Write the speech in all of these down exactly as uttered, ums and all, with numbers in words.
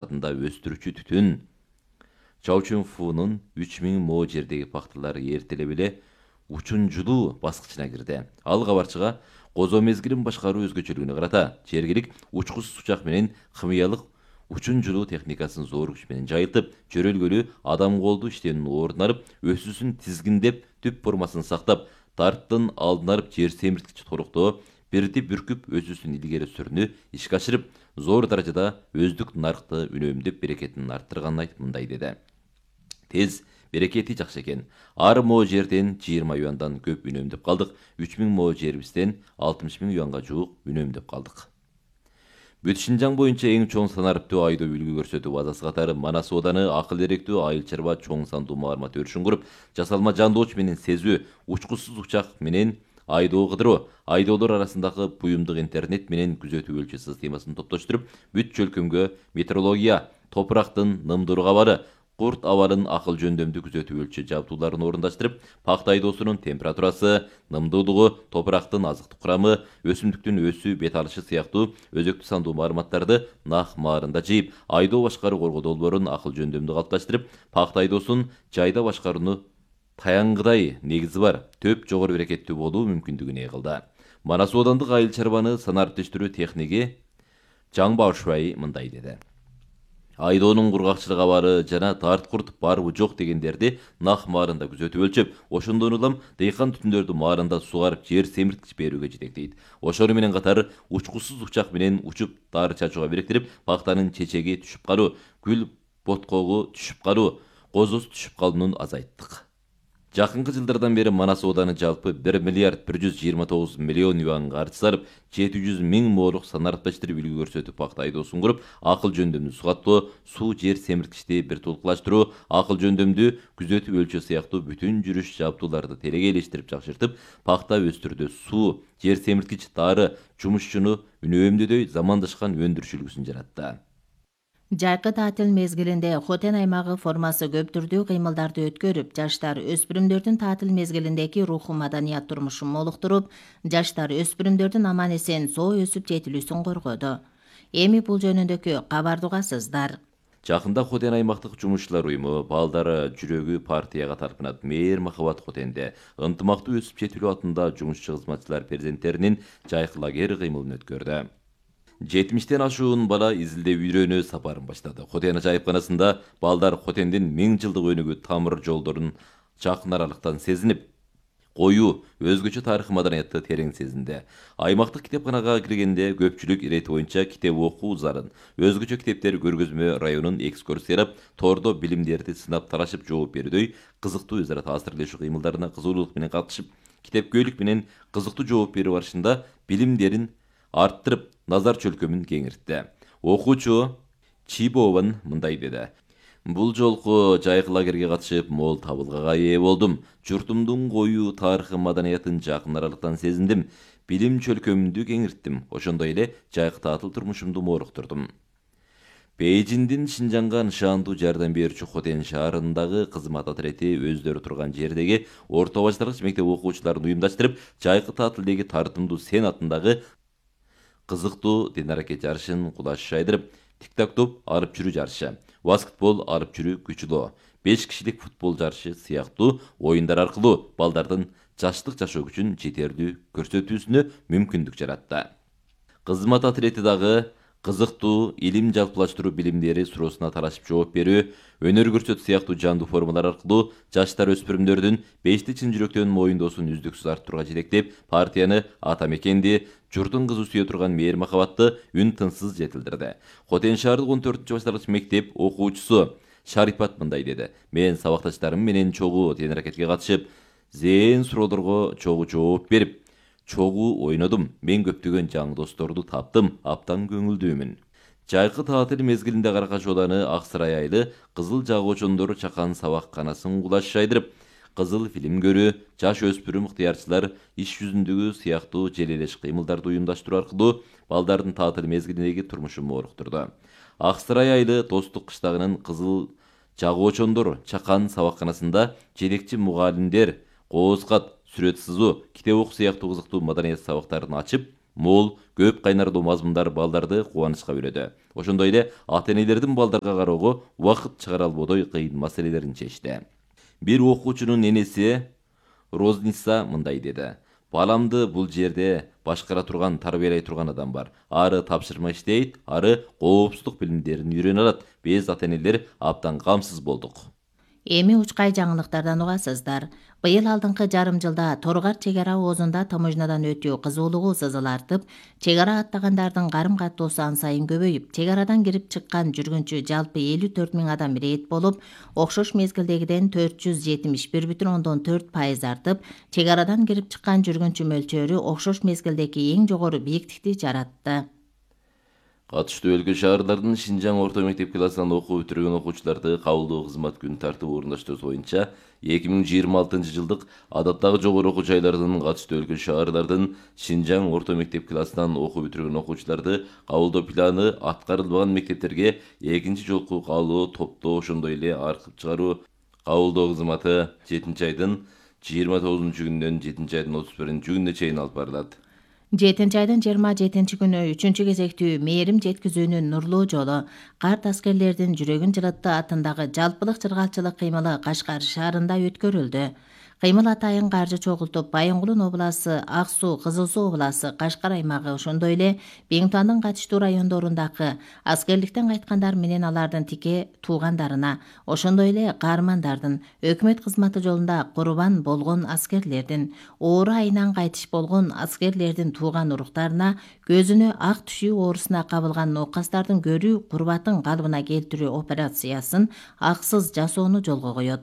кабатында өстүрүүчү түтүн. Чаучунфунун үч миң мо жердеги пахталары эртелеп эле учунжулуу баскычына кирди. Ал кабарчыга козо мезгилин башкаруу өзгөчөлүгүнө карата жергилик учкусуз учак менен химиялык учунжулуу техникасын зор күч менен жайылтып, чөрөлгөлүү адам колду иштөөнүн ордун алып, өсүүсүн тизгиндеп, түп формасын сактап, тарттын алдын алып жер семирткич торуктоо, бирди бүркүп өсүүсүн илгери сүрүүнү ишке ашырып, зор даражада өздүк нарыкты үнөмдөп берекетин арттырганын айтып мындай деди. Тез берекети жакшы экен. Ар мо жерден жыйырма юандан көп үнөмдөп калдык. үч миң мо жерибизден алтымыш миң юанга жуук үнөмдөп калдык. Бүт Шинжаң боюнча эң чоң санариптүү айдоо үлгү көрсөтүү базасы катары Манас ооданы акыл эректүү айыл чарба чоң сандуу маалымат өрүшүн куруп, жасалма жандооч менен сезүү, учкусуз учак менен айдоо кыдыруу, айдоолор арасындагы буюмдук интернет менен күзөтүү өлчө системасын топтоштуруп, бүт чөлкөмгө метеорология, топурактын нымдуу кабары, курт абалын акыл жөндөмдүү күзөтүү өлчө жабдууларын орундаштырып, пахта айдоосунун температурасы, нымдуулугу, топурактын азыктык курамы, өсүмдүктүн өсүү бет алышы сыяктуу өзөктүү сандуу маалыматтарды нак маарында жыйып, айдоо башкаруу коргоо долбоорун акыл жөндөмдүү калыпташтырып, пахта айдоосун жайда башкарууну таянгыдай негизи бар, төп жогору берекеттүү болуу мүмкүндүгүн ээ кылды. Манас оодандык айыл чарбаны санариптештирүү техниги Жаң Баушбай мындай деди. Айдоонун кургакчылык абалы жана тарт курт барбы жок дегендерди нак маарында күзөтүп өлчөп, ошондон улам дыйкан түтүндөрдү маарында сугарып жер семирткич берүүгө жетектейт. Ошону менен катар учкусуз учак менен учуп дары чачууга бириктирип, пахтанын чечеги түшүп калуу, гүл боткогу түшүп калуу, козосу түшүп калуунун азайттык. Жакынкы жылдардан бери Манас ооданы жалпы бир миллиард бир жүз жыйырма тогуз миллион юан каржы салып, жети жүз миң молук санариптештирип үлгү көрсөтүп пахта айдоосун куруп, акыл жөндөмдүү сукаттоо, суу жер семирткичти бир толукташтыруу, акыл жөндөмдүү күзөтүү өлчө сыяктуу бүтүн жүрүш жабдууларды телегейлештирип жакшыртып, пахта өстүрүүдө суу, жер семирткич, дары, жумушчуну үнөөмдөдөй замандашкан өндүрүш үлгүсүн жаратты. Жайкы таатил мезгилинде Хотен аймагы формасы көп түрдүү кыймылдарды өткөрүп, жаштар өспүрүмдөрдүн таатил мезгилиндеги руху маданият турмушун молуктуруп, жаштар өспүрүмдөрдүн аман эсен соо өсүп жетилүүсүн коргоду. Эми бул жөнүндөгү кабарды угасыздар. Жакында Хотен аймактык жумушчулар уюму Балдар жүрөгү партияга тарпынат мээр Махабат Хотенде ынтымактуу өсүп жетилүү атында жумушчу кызматчылар перзенттеринин жайкы лагери кыймылын өткөрдү. жетимиштен ашуун бала изилдөө үйрөнүү сапарын баштады. Хотен жайыпканасында балдар Хотендин миң жылдык өнүгүү тамыр жолдорун жакын аралыктан сезинип, коюу, өзгөчө тарыхый маданиятты терең сезинди. Аймактык китепканага киргенде көпчүлүк ирети боюнча китеп окуу зарын, өзгөчө китептер көргөзмө районун экскурсиялап, тордо билимдерди сынап талашып жооп берүүдөй кызыктуу өзара таасирлешүү кыймылдарына кызуулук менен катышып, китепкөйлүк менен кызыктуу жооп берүү барышында билимдерин арттырып, назар чөлкөмүн кеңиртти. Окуучу Чибован мындай деди. Бул жолку жайкы лагерге катышып, мол табылгага ээ болдум. Журтумдун коюу тарыхы маданиятын жакын аралыктан сезиндим. Билим чөлкөмүмдү кеңирттим. Ошондой эле жайкы таатыл турмушумду мооруктурдум. Бейжиңдин Шинжаңга нышандуу жардам берүүчү Хотен шаарындагы кызмат отрети өздөрү турган жердеги орто баштаргыч мектеп окуучуларын уюмдаштырып, жайкы таатилдеги тартымдуу сен атындагы кызыктуу тен-аракет жарышын кулаш шайдырып, тик-так-топ алып жүрүү жарышы, баскетбол алып жүрүү күчүлөө, беш кишилик футбол жарышы сыяктуу оюндар аркылуу балдардын жаштык жашоо күчүн жетерлүү көрсөтүүсүнө мүмкүндүк жаратты. Кызмат отрети дагы кызыктуу илим жалпылаштыруу билимдери суроосуна талашып жооп берүү, өнөр көрсөтүү сыяктуу жандуу формалар аркылуу жаштар өспүрүмдөрдүн бешти чын жүрөктөн моюндоосун үздүксүз арттырууга жетектеп, партияны, ата мекенди, журтун кызы сүйө турган мээр Махабатты үн тынсыз жетилдирди. Хотен шаардык он төртүнчү баштаргыч мектеп окуучусу Шарипат мындай деди. Мен сабакташтарым менен чогуу тен-аракетке катышып, зээн суроолорго чогуу жооп берип, чогуу ойнодум. Мен көптөгөн жаңы досторду таптым, аптан көңүлдүүмүн. Жайкы таатил мезгилинде Каракаш ооданы Ак Сарай айылы кызыл жагоочондору чакан сабакканасын кулаш шайдырып, кызыл фильм көрүү, жаш өспүрүм ыктыярчылар иш жүзүндөгү сыяктуу желелеш кыймылдарды уюмдаштыруу аркылуу балдардын таатил мезгилиндеги турмушун мооруктурду. Ак Сарай айылы Достук кыштагынын кызыл жагоочондор чакан сабакканасында жетекчи мугалимдер кооз кат, сүрөт сызуу, китеп окуу сыяктуу кызыктуу маданият сабактарын ачып, Мол, көп кайнардуу мазмундар балдарды кубанычка бөлөдү. Ошондой эле ата-энелердин балдарга кароого убакыт чыгара албодой кыйын маселелерин чечти. Бир окуучунун энеси Розница мындай деди: баламды бул жерде башкара турган, тарбиялай турган адам бар. Ары тапшырма иштейт, ары коопсуздук билимдерин үйрөнө алат. Биз ата-энелер абдан камсыз болдук. Эми учкай жаңылыктардан угасыздар. Быйыл алдыңкы жарым жылда Торгар чек ара оозунда таможнядан өтүү кызуулугу сызыл артып, чек ара аттагандардын карым каттоосу ан сайын көбөйүп, чек арадан кирип чыккан жүргүнчү жалпы элүү төрт миң адам ирет болуп, окшош мезгилдегиден төрт жүз жетимиш бир бүтүн ондон төрт пайыз артып, чек арадан кирип чыккан жүргүнчү мөлчөрү окшош мезгилдеги эң жогору бийиктикти жаратты. Катыштуу өлкө шаарлардын Шинжаң орто мектеп классынан окуу бүтүргөн окуучуларды кабылдоо кызмат күн тартып орундаштыруу боюнча эки миң жыйырма алтынчы жылдык адаттагы жогору окуу жайлардын катыштуу өлкө шаарлардын Шинжаң орто мектеп классынан окуу бүтүргөн окуучуларды кабылдоо планы аткарылбаган мектептерге экинчи жолку кабылуу топтоо, ошондой эле аркып чыгаруу кабылдоо кызматы жетинчи айдын жыйырма тогузунчу күнүнөн жетинчи айдын отуз биринчи күнүнө чейин алып барылат. жетинчи айдын жыйырма жетинчи күнү үчүнчү кезектүү мээрим жеткизүүнүн нурлуу жолу карт аскерлердин жүрөгүн жылытты атындагы жалпылык чыргалчылык кыймылы Кашкар шаарында өткөрүлдү. Кыймыл атайын каржы чогултуп, Байынгулун обласы, Ак суу, Кызыл суу обласы, Кашкар аймагы, ошондой эле Беңтуандын катыштуу райондорундагы аскерликтен кайткандар менен алардын тике туугандарына, ошондой эле каармандардын, өкмөт кызматы жолунда курбан болгон аскерлердин, оору айынан кайтыш болгон аскерлердин тууган уруктарына, көзүнө ак түшүү оорусуна кабылган ноокастардын көрүү курбатын калыбына келтирүү операциясын аксыз жасоону жолго коет.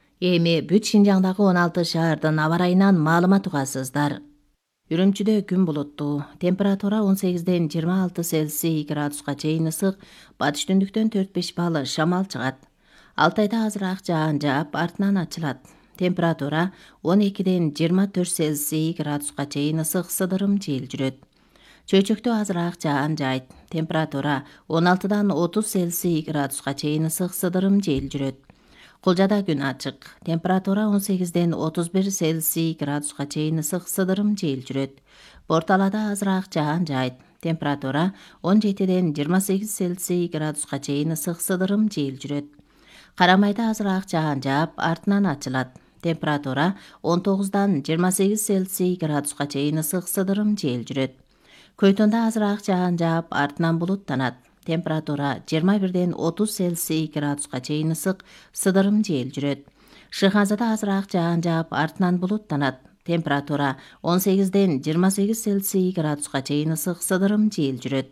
Эми бүт Шинжаңдагы он алты шаардын аба ырайынан маалымат угасыздар. Үрүмчүдө күн булуттуу, температура он сегизден жыйырма алты Цельсий градуска чейин ысык, батыш түндүктөн төрт беш балл шамал чыгат. Алтайда азыраак жаан жаап, артынан ачылат. Температура он экиден жыйырма төрт Цельсий градуска чейин ысык, сыдырым жел жүрөт. Чөйчөктө азыраак жаан жайт. Температура он алтыдан отуз Цельсий градуска чейин ысык, сыдырым жел жүрөт. Кулжада күн ачык. Температура он сегизден отуз бир Цельсий градуска чейин ысык, сыдырым жел жүрөт. Борталада азыраак жаан жайт. Температура он жетиден жыйырма сегиз Цельсий градуска чейин ысык, сыдырым жел жүрөт. Карамайда азыраак жаан жаап, артынан ачылат. Температура он тогуздан жыйырма сегиз Цельсий градуска чейин ысык, сыдырым жел жүрөт. Көйтөндө азыраак жаан жаап, артынан булуттанат. Температура жыйырма бирден отуз Цельсий градуска чейин ысык, сыдырым жел жүрөт. Шыхазада азыраак жаан жаап, артынан булуттанат. Температура он сегизден жыйырма сегиз Цельсий градуска чейин ысык, сыдырым жел жүрөт.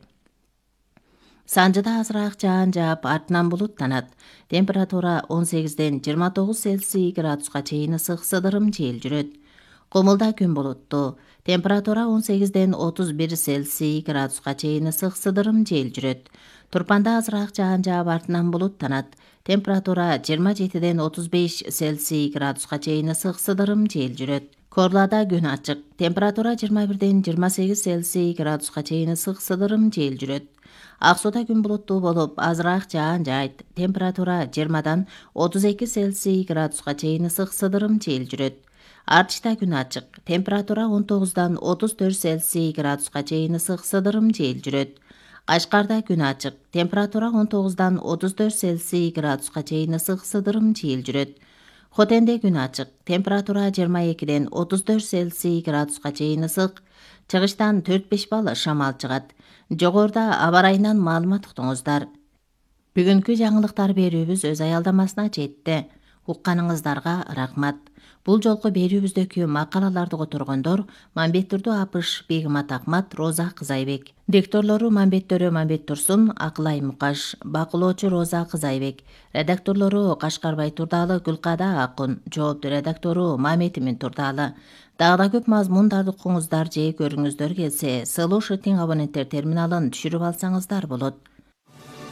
Санжыда азыраак жаан жаап, артынан булуттанат. Температура он сегизден жыйырма тогуз Цельсий градуска чейин ысык, сыдырым жел жүрөт. Кумулда күн булуттуу. Температура он сегизден отуз бир Цельсий градуска чейин ысык, сыдырым жел жүрөт. Турпанда азыраак жаан жаап, артынан булуттанат. Температура жыйырма жетиден отуз беш Цельсий градуска чейин ысык, сыдырым жел жүрөт. Корлада күн ачык. Температура жыйырма бирден жыйырма сегиз Цельсий градуска чейин ысык, сыдырым жел жүрөт. Ак сууда күн булуттуу болуп, азыраак жаан жайт. Температура жыйырмадан отуз эки Цельсий градуска чейин ысык, сыдырым жел жүрөт. Артышта күн ачык. Температура он тогуздан отуз төрт Цельсий градуска чейин ысык, сыдырым жел жүрөт. Кашкарда күн ачык. Температура он тогуздан отуз төрт Цельсий градуска чейин ысык, сыдырым жел жүрөт. Хотенде күн ачык. Температура жыйырма экиден отуз төрт Цельсий градуска чейин ысык. Чыгыштан төрт беш балл шамал чыгат. Жогоруда аба ырайынан маалымат уктуңуздар. Бүгүнкү жаңылыктар берүүбүз өз аялдамасына жетти. Укканыңыздарга рахмат. Бул жолку берүүбүздөгү макалаларды которгондор Мамбеттурду Апыш, Бегимат Акмат, Роза Кызайбек. Дикторлору Мамбет Төрө, Мамбет Турсун, Акылай Мукаш, бакылоочу Роза Кызайбек. Редакторлору Кашкарбай Турдалы, Гүлкада Акун, жоопту редактору Маметимин Турдалы. Дагы да көп мазмундарды укуңуздар же көрүңүздөр келсе, Слушать абоненттер терминалын түшүрүп алсаңыздар болот.